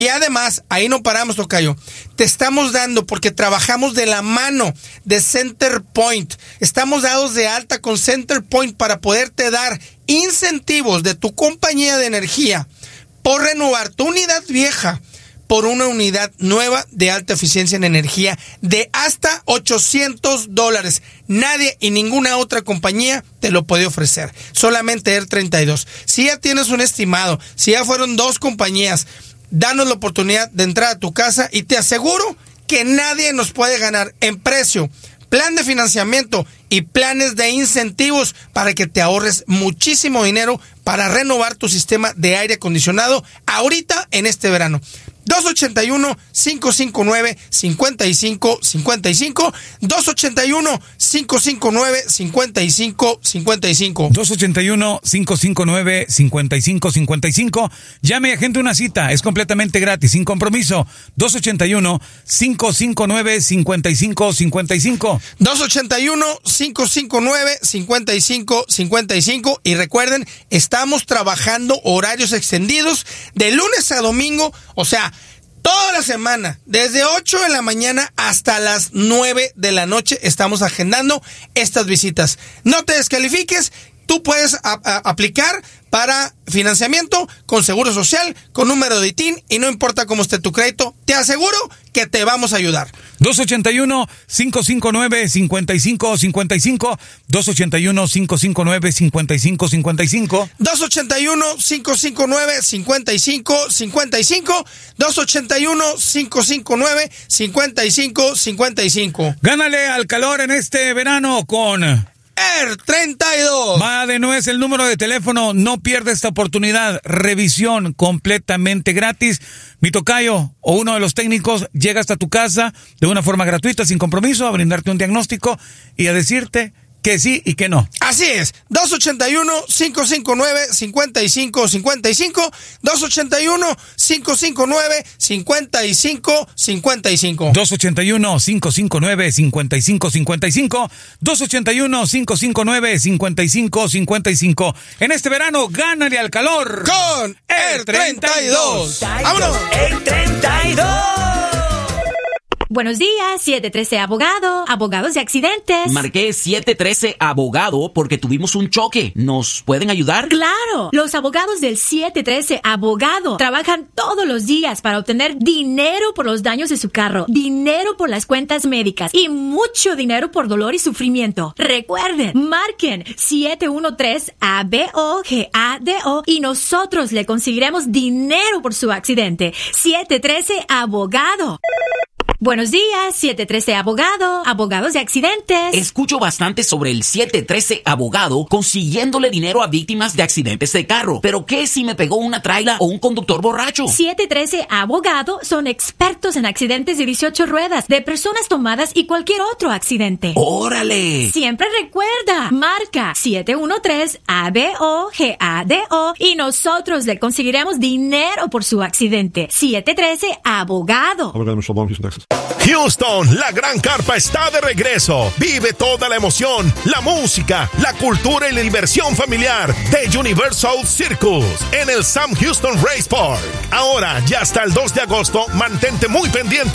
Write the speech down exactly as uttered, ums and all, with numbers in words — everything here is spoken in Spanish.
Y además, ahí no paramos, tocayo. Te estamos dando, porque trabajamos de la mano de CenterPoint. Estamos dados de alta con CenterPoint para poderte dar incentivos de tu compañía de energía por renovar tu unidad vieja por una unidad nueva de alta eficiencia en energía de hasta ochocientos dólares. Nadie y ninguna otra compañía te lo puede ofrecer. Solamente Air treinta y dos. Si ya tienes un estimado, si ya fueron dos compañías, danos la oportunidad de entrar a tu casa y te aseguro que nadie nos puede ganar en precio, plan de financiamiento y planes de incentivos para que te ahorres muchísimo dinero para renovar tu sistema de aire acondicionado ahorita en este verano. dos ochenta y uno, cinco cinco nueve, cincuenta y cinco cincuenta y cinco, dos ochenta y uno, cinco cinco nueve, cincuenta y cinco cincuenta y cinco. dos ochenta y uno, cinco cinco nueve, cincuenta y cinco cincuenta y cinco. Llame y agende una cita, es completamente gratis, sin compromiso. dos ochenta y uno, cinco cinco nueve, cincuenta y cinco cincuenta y cinco. dos ochenta y uno, cinco cinco nueve, cincuenta y cinco cincuenta y cinco. Y recuerden, estamos trabajando horarios extendidos de lunes a domingo, o sea, toda la semana, desde ocho de la mañana hasta las nueve de la noche, estamos agendando estas visitas. No te descalifiques, tú puedes a, a, aplicar para financiamiento con Seguro Social, con número de I T I N, y no importa cómo esté tu crédito, te aseguro que te vamos a ayudar. dos ochenta y uno, cinco cinco nueve, cincuenta y cinco cincuenta y cinco, dos ochenta y uno, cinco cinco nueve, cincuenta y cinco cincuenta y cinco, dos ochenta y uno, cinco cinco nueve, cincuenta y cinco cincuenta y cinco, dos ochenta y uno, cinco cinco nueve, cincuenta y cinco cincuenta y cinco. Gánale al calor en este verano con Air treinta y dos. Va de nuez el número de teléfono, no pierda esta oportunidad. Revisión completamente gratis. Mi tocayo o uno de los técnicos llega hasta tu casa de una forma gratuita, sin compromiso, a brindarte un diagnóstico y a decirte que sí y que no. Así es, dos ochenta y uno, cinco cinco nueve, cincuenta y cinco cincuenta y cinco, dos ochenta y uno, cinco cinco nueve, cincuenta y cinco cincuenta y cinco. dos ochenta y uno, cinco cinco nueve, cincuenta y cinco cincuenta y cinco, dos ochenta y uno, cinco cinco nueve, cincuenta y cinco cincuenta y cinco. En este verano, gánale al calor con Air treinta y dos. ¡Vámonos! Air treinta y dos. Buenos días, siete trece Abogado, abogados de accidentes. Marqué siete trece Abogado porque tuvimos un choque. ¿Nos pueden ayudar? ¡Claro! Los abogados del siete trece Abogado trabajan todos los días para obtener dinero por los daños de su carro, dinero por las cuentas médicas y mucho dinero por dolor y sufrimiento. Recuerden, marquen siete uno tres A B O G A D O y nosotros le conseguiremos dinero por su accidente. siete trece Abogado. Buenos días, siete trece Abogado, abogados de accidentes. Escucho bastante sobre el siete trece Abogado consiguiéndole dinero a víctimas de accidentes de carro. ¿Pero qué si me pegó una traila o un conductor borracho? siete trece Abogado son expertos en accidentes de dieciocho ruedas, de personas tomadas y cualquier otro accidente. ¡Órale! Siempre recuerda, marca siete uno tres A B O G A D O y nosotros le conseguiremos dinero por su accidente. siete trece Abogado. Houston, la gran carpa está de regreso. Vive toda la emoción, la música, la cultura y la diversión familiar de Universal Circus en el Sam Houston Race Park. Ahora, ya hasta el dos de agosto, mantente muy pendiente